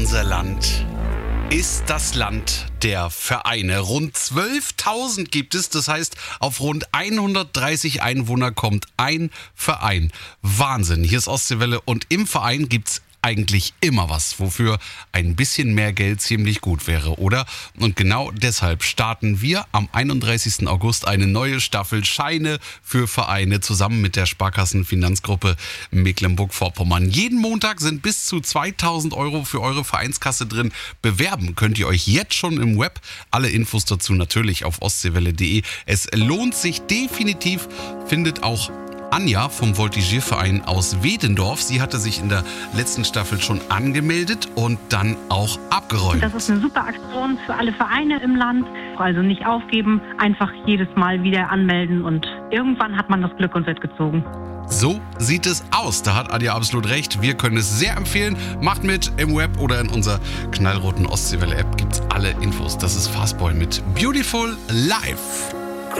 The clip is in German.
Unser Land ist das Land der Vereine. Rund 12.000 gibt es, das heißt, auf rund 130 Einwohner kommt ein Verein. Wahnsinn, hier ist Ostseewelle und im Verein gibt's eigentlich immer was, wofür ein bisschen mehr Geld ziemlich gut wäre, oder? Und genau deshalb starten wir am 31. August eine neue Staffel Scheine für Vereine zusammen mit der Sparkassenfinanzgruppe Mecklenburg-Vorpommern. Jeden Montag sind bis zu 2.000 Euro für eure Vereinskasse drin. Bewerben könnt ihr euch jetzt schon im Web. Alle Infos dazu natürlich auf ostseewelle.de. Es lohnt sich definitiv, findet auch Anja vom Voltigierverein aus Wedendorf. Sie hatte sich in der letzten Staffel schon angemeldet und dann auch abgeräumt. Das ist eine super Aktion für alle Vereine im Land. Also nicht aufgeben, einfach jedes Mal wieder anmelden und irgendwann hat man das Glück und wird gezogen. So sieht es aus. Da hat Anja absolut recht. Wir können es sehr empfehlen. Macht mit im Web oder in unserer knallroten Ostseewelle-App. Gibt's alle Infos. Das ist Fastboy mit Beautiful Life.